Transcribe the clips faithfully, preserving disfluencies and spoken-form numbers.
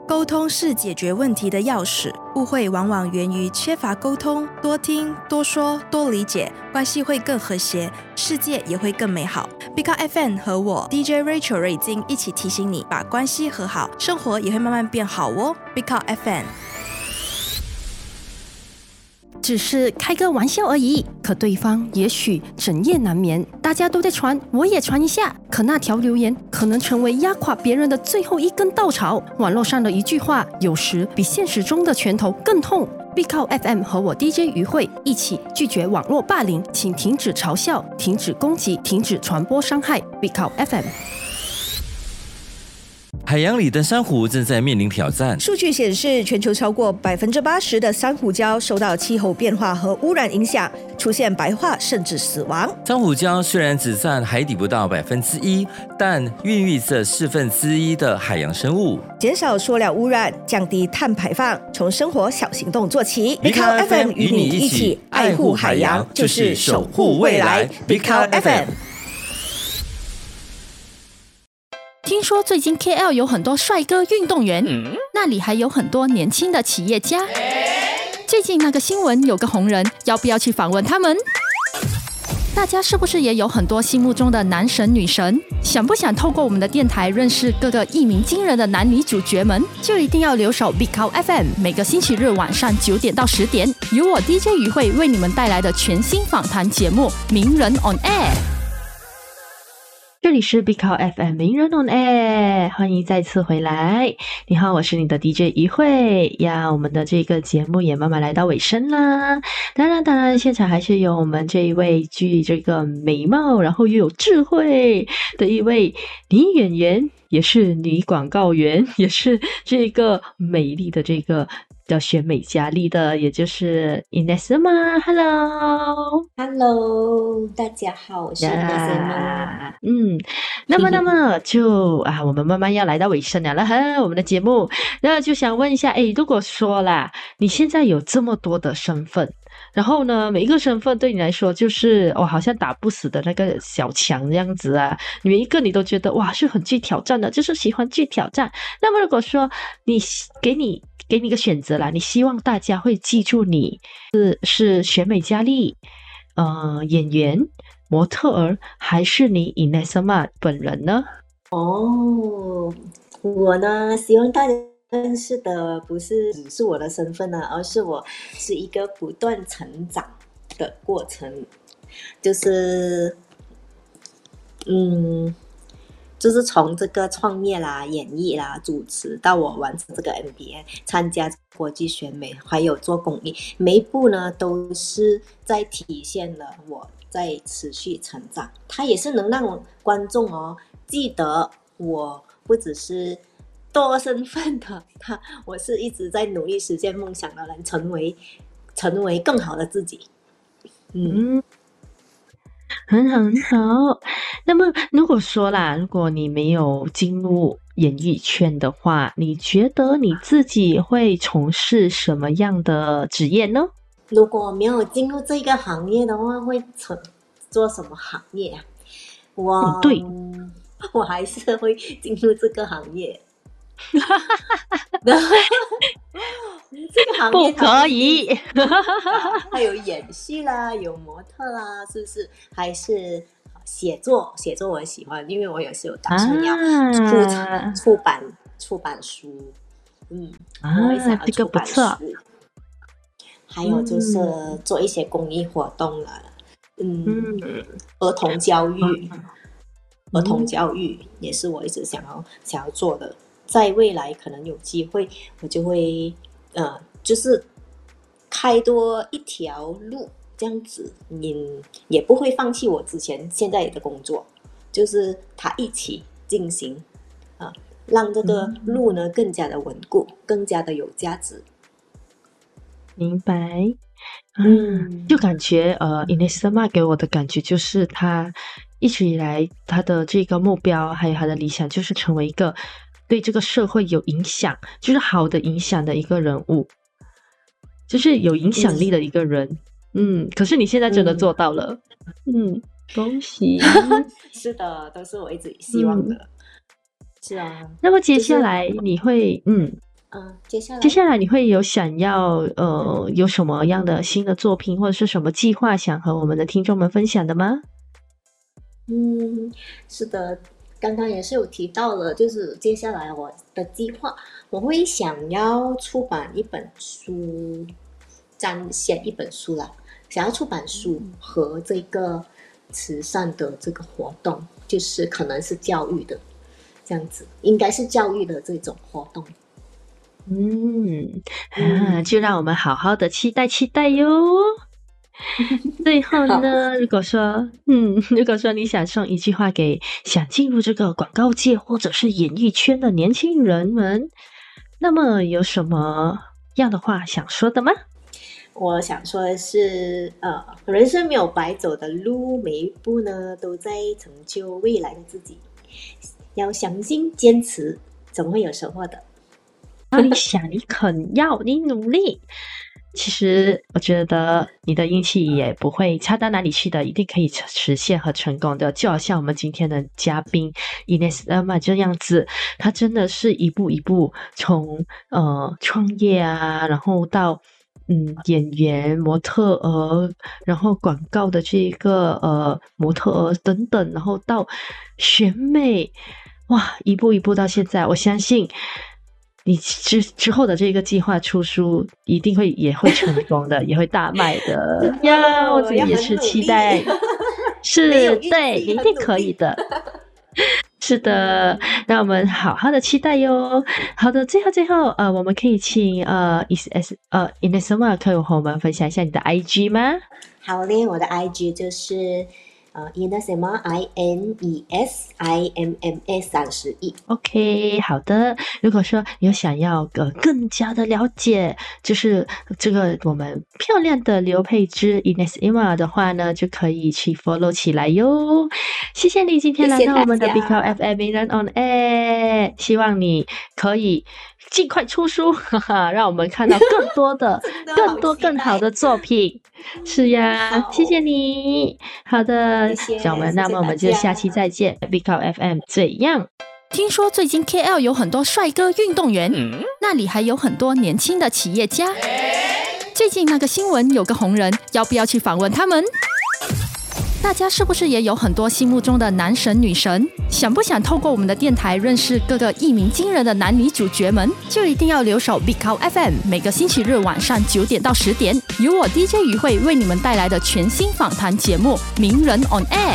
沟通是解决问题的钥匙，误会往往源于缺乏沟通，多听、多说、多理解，关系会更和谐，世界也会更美好。Big Up F M 和我 D J Rachel 瑞金一起提醒你，把关系和好，生活也会慢慢变好哦。Big Up F M。 只是开个玩笑而已，可对方也许整夜难眠，大家都在传，我也传一下，可那条留言可能成为压垮别人的最后一根稻草。网络上的一句话，有时比现实中的拳头更痛。Big Up F M 和我 D J 于慧一起拒绝网络霸凌，请停止嘲笑，停止攻击，停止传播伤害。Big Up F M。 海洋里的珊瑚正在面临挑战。 数据显示，全球超过百分之八十的珊瑚礁受到气候变化和污染影响，出现白化甚至死亡。 珊瑚礁虽然只占海底不到百分之一，但孕育着四分之一的海洋生物。 减少塑料污染，降低碳排放，从生活小行动做起。 Big Up F M 与你一起爱护海洋，就是守护未来。Big Up F M。 听说最近 K L 有很多帅哥运动员，嗯、那里还有很多年轻的企业家。最近那个新闻有个红人，要不要去访问他们？大家是不是也有很多心目中的男神女神？想不想透过我们的电台认识各个一鸣惊人的男女主角们？就一定要留守 Big Up F M， 每个星期日晚上九点到十点，由我 D J 于慧为你们带来的全新访谈节目《名人 on Air》。 这里是 Big Up F M 名人 on Air， 欢迎再次回来。你好，我是你的 D J 于慧呀。我们的这个节目也慢慢来到尾声啦。当然，当然，现场还是有我们这一位具这个美貌，然后又有智慧的一位女演员，也是女广告员，也是这个美丽的这个叫选美佳丽的，也就是 Inesema。 Hello Hello 大家好，我是 Inesema。 嗯，那么那么就啊，我们慢慢要来到尾声了哈，我们的节目。那就想问一下，诶，如果说啦，你现在有这么多的身份，然后呢，每一个身份对你来说就是哦，好像打不死的那个小强这样子啊，每一个你都觉得哇是很具挑战的，就是喜欢具挑战。那么如果说你给你给你一个选择啦，你希望大家会记住你是是选美佳丽、呃演员、模特儿，还是你 Inesema 本人呢？ 哦，我呢，希望大家认识的不是只是我的身份呢，而是我是一个不断成长的过程，就是嗯。就是从这个创业啦、演艺啦、主持到我完成这个 M B A、参加国际选美，还有做公益，每一步呢都是在体现了我在持续成长。它也是能让观众哦记得我不只是多身份的，他我是一直在努力实现梦想的人，成为成为更好的自己。嗯。 很很好。那么如果说啦，如果你没有进入演艺圈的话，你觉得你自己会从事什么样的职业呢？ 如果没有进入这个行业的话，会做什么行业啊？我、嗯、对，我还是会进入这个行业。这个行业不可以还有演戏啦，有模特啦，是不是？还是写作？写作我喜欢，因为我也是有打算要出、啊、出版出版书。嗯， 啊、我也想要出版书、这个、不错。 还有就是做一些公益活动了，嗯，嗯儿童教育、嗯，儿童教育也是我一直想要想要做的。在未来可能有机会，我就会呃，就是开多一条路，这样子，也也不会放弃我之前现在的工作，就是它一起进行啊，让这个路呢更加的稳固，更加的有价值。 明白。嗯，就感觉呃 Inesema 给我的感觉就是他一直以来他的这个目标还有他的理想就是成为一个对这个社会有影响，就是好的影响的一个人物，就是有影响力的一个人。嗯, 嗯可是你现在真的做到了。嗯, 嗯恭喜。 是的，都是我一直希望的。嗯、是啊。 那么接下来你会、就是、嗯嗯，接下来接下来你会有想要呃有什么样的新的作品或者是什么计划想和我们的听众们分享的吗？ 嗯，是的，刚刚也是有提到了，就是接下来我的计划，我会想要出版一本书，暂写一本书啦，想要出版书和这个慈善的这个活动，就是可能是教育的这样子，应该是教育的这种活动。 嗯，啊，就让我们好好的期待期待哟。最后呢，如果说，嗯，如果说你想送一句话给想进入这个广告界或者是演艺圈的年轻人们，那么有什么样的话想说的吗？ 我想说的是，呃，人生没有白走的路，每一步呢都在成就未来的自己。要相信、坚持，总会有收获的。 你想，你肯要，你努力。其实我觉得你的运气也不会差到哪里去的，一定可以实现和成功的。就好像我们今天的嘉宾 Ines Emma 这样子，他真的是一步一步从呃创业啊，然后到嗯演员、模特儿，然后广告的这个呃模特儿等等，然后到选美，哇，一步一步到现在，我相信你之之后的这个计划出书一定会也会成功的，也会大卖的呀！我自己也是期待，是对，一定可以的。是的，那我们好好的期待哟。好的，最后最后呃，我们可以请呃 Ines 呃 Ines Emma 可以和我们分享一下你的 I G 吗？ 好嘞，我的 I G 就是呃 Ines Emma I N E S I M M A 三十一。 OK， 好的。如果说有想要呃更加的了解，就是这个我们漂亮的刘佩芝 Ines Emma 的话呢，就可以去 follow 起来哟。谢谢你今天来到我们的 B K O F M 名人 on air， 希望你可以尽快出书，哈哈，让我们看到更多的、更多更好的作品。是呀，谢谢你。好的，小们，那么我们就下期再见。B K O F M 怎样？ 听说最近 K L 有很多帅哥运动员，嗯、那里还有很多年轻的企业家。最近那个新闻有个红人，要不要去访问他们？大家是不是也有很多心目中的男神女神？想不想透过我们的电台认识各个一鸣惊人的男女主角们？就一定要留守 B K O F M， 每个星期日晚上九点到十点，由我 D J 于慧为你们带来的全新访谈节目《名人 on Air》。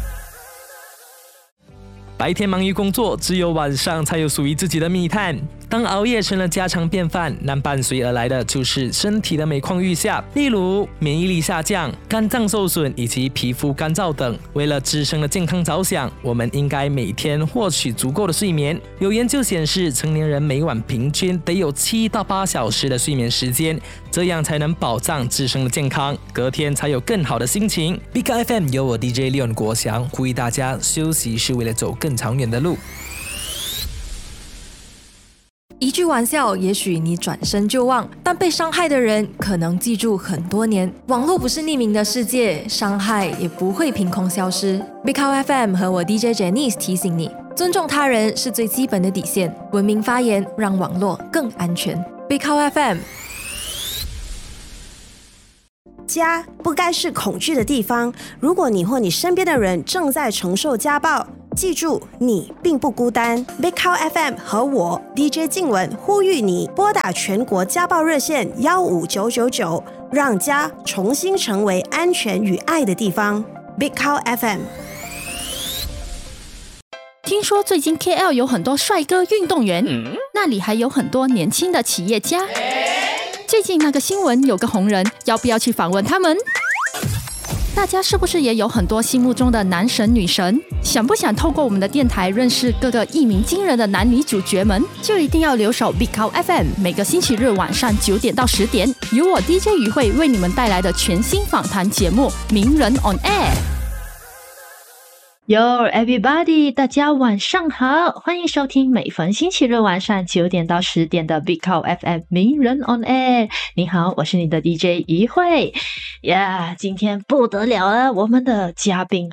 白天忙于工作，只有晚上才有属于自己的密探。当熬夜成了家常便饭，那伴随而来的就是身体的每况愈下，例如免疫力下降、肝脏受损以及皮肤干燥等。为了自身的健康着想，我们应该每天获取足够的睡眠。有研究显示，成年人每晚平均得有七到八小时的睡眠时间，这样才能保障自身的健康，隔天才有更好的心情。B K F M 由我 D J Leon 国祥呼吁大家，休息是为了走更长远的路。 一句玩笑，也许你转身就忘，但被伤害的人可能记住很多年。网络不是匿名的世界，伤害也不会凭空消失。B K O F M 和我 D J Janice 提醒你，尊重他人是最基本的底线，文明发言，让网络更安全。B K O F M。 家不该是恐惧的地方。如果你或你身边的人正在承受家暴，记住你并不孤单。B K O F M 和我 D J 静雯呼吁你拨打全国家暴热线一五九九九，让家重新成为安全与爱的地方。B K O F M。 听说最近 K L 有很多帅哥运动员，嗯、那里还有很多年轻的企业家。最近那个新闻有个红人，要不要去访问他们？大家是不是也有很多心目中的男神女神？想不想透过我们的电台认识各个一鸣惊人的男女主角们？就一定要留守 B K O F M， 每个星期日晚上九点到十点，由我 D J 于慧为你们带来的全新访谈节目《名人 on Air》。 Yo everybody， 大家晚上好，欢迎收听每逢星期日晚上九点到十点的 B K O F M 名人 on air。你好，我是你的 D J 于慧呀。Yeah, 今天不得了了，我们的嘉宾哈，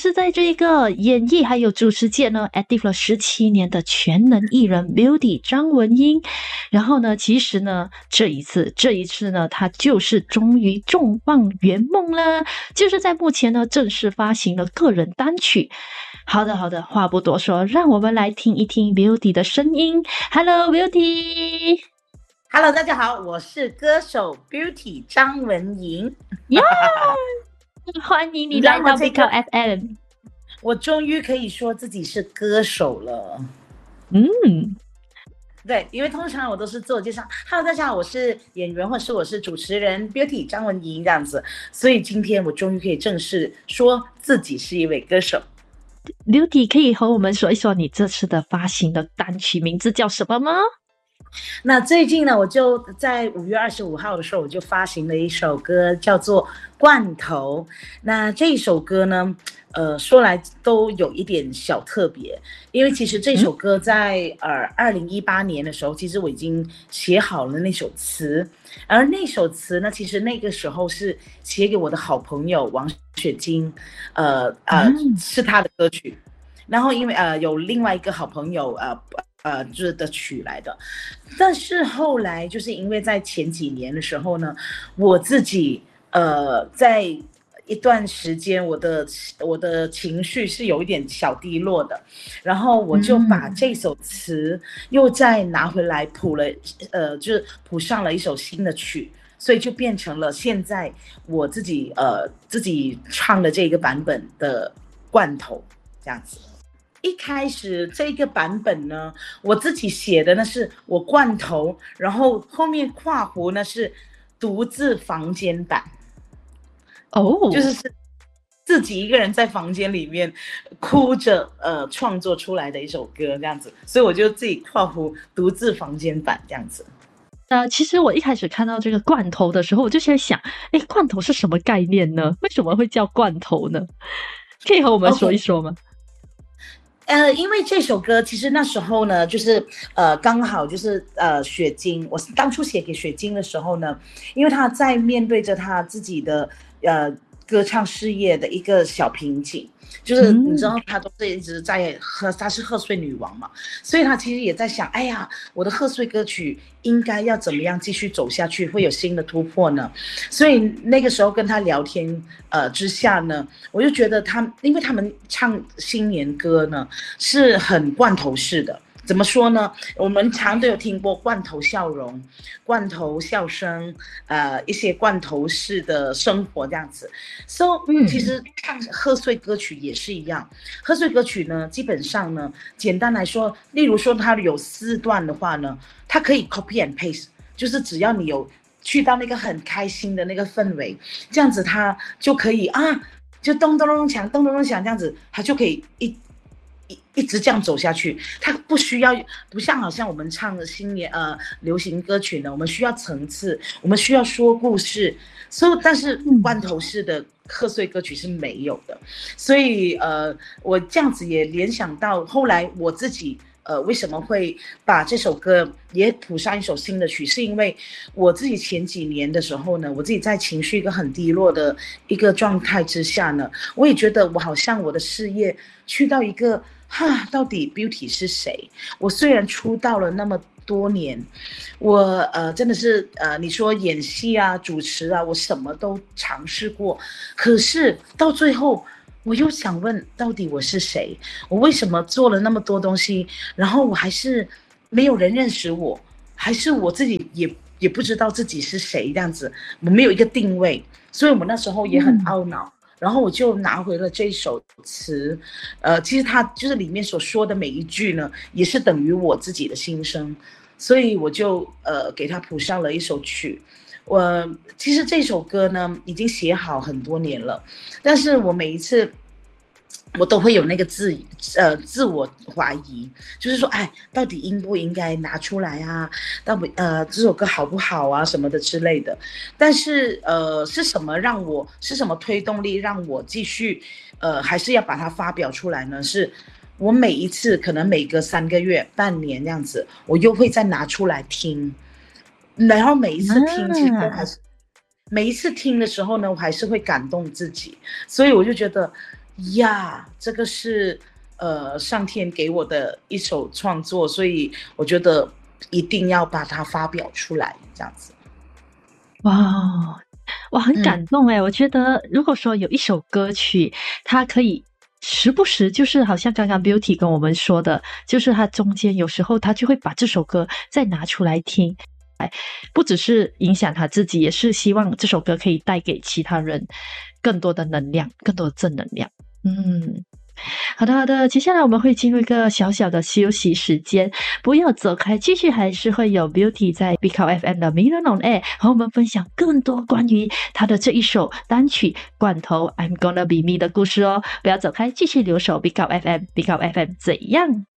是在这个演艺还有主持界呢 active 了十七年的全能艺人 Beauty 张文音。然后呢，其实呢，这一次这一次呢，她就是终于众望圆梦了，就是在目前呢正式发行了个人单曲。好的好的，话不多说，让我们来听一听 Beauty 的声音。 Hello Beauty。 Hello 大家好，我是歌手 Beauty 张文莹。 呀欢迎你来到 Big Up F M。 我终于可以说自己是歌手了。 嗯， 对，因为通常我都是自我介绍 Hello 大家好，我是演员或是我是主持人 Beauty 张文莹这样子，所以今天我终于可以正式说自己是一位歌手。 Beauty 可以和我们说一说你这次的发行的单曲名字叫什么吗？ 那最近呢，我就在五月二十五号的时候，我就发行了一首歌，叫做《罐头》。那这一首歌呢，呃，说来都有一点小特别，因为其实这首歌在呃二零一八年的时候，其实我已经写好了那首词，而那首词呢，其实那个时候是写给我的好朋友王雪晶，呃呃，是他的歌曲。然后因为呃有另外一个好朋友呃。呃，就是的曲来的，但是后来就是因为在前几年的时候呢，我自己呃在一段时间我的我的情绪是有一点小低落的，然后我就把这首词又再拿回来谱了，呃，就是谱上了一首新的曲，所以就变成了现在我自己呃自己唱的这个版本的罐头这样子。一开始这个版本呢，我自己写的呢是我罐头，然后后面括弧呢是独自房间版。哦，就是是自己一个人在房间里面哭着呃创作出来的一首歌这样子，所以我就自己括弧独自房间版这样子。 呃，其实我一开始看到这个罐头的时候，我就在想，哎，罐头是什么概念呢？为什么会叫罐头呢？可以和我们说一说吗？ Okay.呃，因为这首歌其实那时候呢，就是呃刚好就是呃雪晶，我当初写给雪晶的时候呢，因为她在面对着她自己的呃歌唱事业的一个小瓶颈，就是你知道她都是一直在贺，她是贺岁女王嘛，所以她其实也在想，哎呀，我的贺岁歌曲应该要怎么样继续走下去，会有新的突破呢？所以那个时候跟她聊天呃之下呢，我就觉得她，因为他们唱新年歌呢是很罐头式的。怎么说呢？我们常都有听过罐头笑容、罐头笑声，呃，一些罐头式的生活这样子。So，嗯，其实唱贺岁歌曲也是一样。贺岁歌曲呢，基本上呢，简单来说，例如说它有四段的话呢，它可以 copy and paste， 就是只要你有去到那个很开心的那个氛围，这样子它就可以啊，就咚咚咚响，咚咚咚响这样子，它就可以一。一直这样走下去，它不需要，不像好像我们唱的新年呃流行歌曲呢，我们需要层次，我们需要说故事，所以但是罐头式的贺岁歌曲是没有的，所以呃我这样子也联想到后来我自己呃为什么会把这首歌也谱上一首新的曲，是因为我自己前几年的时候呢，我自己在情绪一个很低落的一个状态之下呢，我也觉得我好像我的事业去到一个哈，到底 Beauty 是谁？我虽然出道了那么多年，我呃真的是呃你说演戏啊、主持啊，我什么都尝试过，可是到最后我又想问，到底我是谁？我为什么做了那么多东西，然后我还是没有人认识我，还是我自己也也不知道自己是谁这样子，我没有一个定位，所以我那时候也很懊恼。嗯，然后我就拿回了这首词，呃，其实它就是里面所说的每一句呢，也是等于我自己的心声，所以我就呃给它谱上了一首曲。我其实这首歌呢已经写好很多年了，但是我每一次我都会有那个自呃自我怀疑，就是说，哎，到底应不应该拿出来啊？到底呃这首歌好不好啊？什么的之类的。但是呃是什么让我是什么推动力让我继续呃还是要把它发表出来呢？是我每一次可能每隔三个月、半年这样子，我又会再拿出来听，然后每一次听其实都还是、啊、每一次听的时候呢，我还是会感动自己，所以我就觉得。 呀，这个是呃上天给我的一首创作，所以我觉得一定要把它发表出来，这样子。 哇，哇，很感动哎、嗯！我觉得如果说有一首歌曲，它可以时不时，就是好像刚刚 Beauty 跟我们说的，就是它中间有时候他就会把这首歌再拿出来听，不只是影响他自己，也是希望这首歌可以带给其他人更多的能量，更多的正能量。嗯，好的好的，接下来我们会进入一个小小的休息时间，不要走开，继续还是会有 Beauty 在 Pick Up F M 的 Million on Air 和我们分享更多关于他的这一首单曲罐头 I'm Gonna Be Me 的故事哦。不要走开，继续留守 Pick Up F M Pick Up F M 怎样